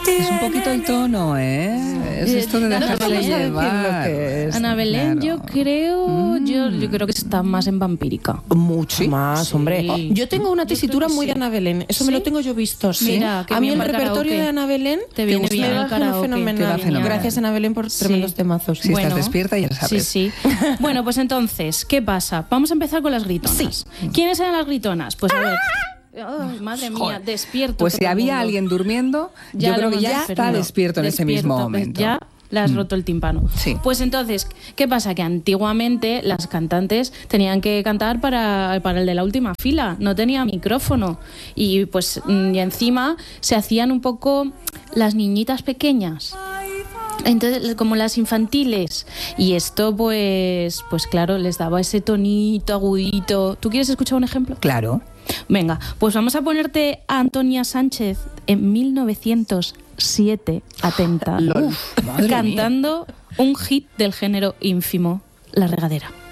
Es un poquito el tono, Es esto de dejarse llevar. Ana Belén, claro. yo creo que está más en vampírica. Mucho más, Sí. hombre. Yo tengo una tesitura creo que muy sí. de Ana Belén. Eso me ¿Sí? lo tengo yo visto, sí. Mira, qué a mí bien el para repertorio karaoke. de Ana Belén Te viene bien me el va karaoke. fenomenal. Te va fenomenal. Gracias, Ana Belén, por tremendos temazos. Si estás despierta, ya sabes. Sí. Bueno, pues entonces, ¿qué pasa? Vamos a empezar con las gritonas. ¿Quiénes eran las gritonas? Pues a ver... Ay, madre mía, despierto. Pues si todo el había mundo. alguien durmiendo, Ya yo creo lo que ya hemos está despertado. despierto en ese mismo momento. Ya le has roto el tímpano. Sí. Pues entonces, ¿qué pasa? Que antiguamente las cantantes tenían que cantar para el de la última fila, no tenía micrófono. Y pues y encima se hacían un poco las niñitas pequeñas. Entonces, como las infantiles. Y esto, pues claro, les daba ese tonito agudito. ¿Tú quieres escuchar un ejemplo? Claro. Venga, pues vamos a ponerte a Antonia Sánchez en 1907, atenta, Madre mía. cantando un hit del género ínfimo, La Regadera.